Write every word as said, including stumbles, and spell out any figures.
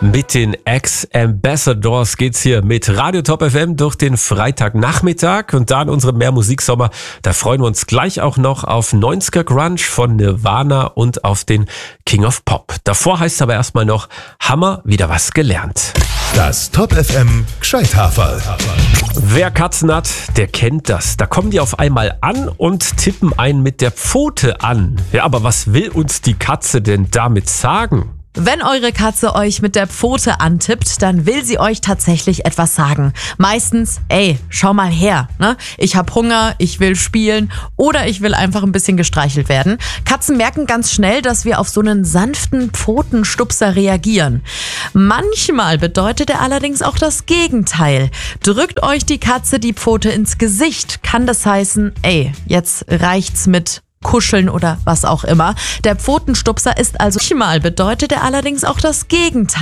Mit den Ex-Ambassadors geht's hier mit Radio Top F M durch den Freitagnachmittag und da in unserem Mehr Musiksommer, da freuen wir uns gleich auch noch auf neunziger Grunge von Nirvana und auf den King of Pop. Davor heißt es aber erstmal noch, Hammer, wieder was gelernt. Das Top F M Gscheithaferl. Wer Katzen hat, der kennt das. Da kommen die auf einmal an und tippen einen mit der Pfote an. Ja, aber was will uns die Katze denn damit sagen? Wenn eure Katze euch mit der Pfote antippt, dann will sie euch tatsächlich etwas sagen. Meistens, ey, schau mal her, ne? Ich hab Hunger, ich will spielen oder ich will einfach ein bisschen gestreichelt werden. Katzen merken ganz schnell, dass wir auf so einen sanften Pfotenstupser reagieren. Manchmal bedeutet er allerdings auch das Gegenteil. Drückt euch die Katze die Pfote ins Gesicht, kann das heißen, ey, jetzt reicht's mit Kuscheln oder was auch immer. Der Pfotenstupser ist also manchmal bedeutet er allerdings auch das Gegenteil.